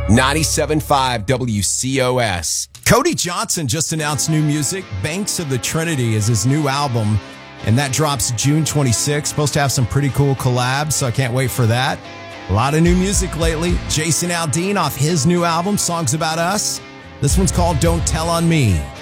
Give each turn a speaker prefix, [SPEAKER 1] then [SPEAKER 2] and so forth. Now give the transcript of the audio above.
[SPEAKER 1] 97.5 WCOS.
[SPEAKER 2] Cody Johnson just announced new music. Banks of the Trinity is his new album, and that drops June 26th. Supposed to have some pretty cool collabs, so I can't wait for that. A lot of new music lately. Jason Aldean off his new album, Songs About Us. This one's called Don't Tell on Me.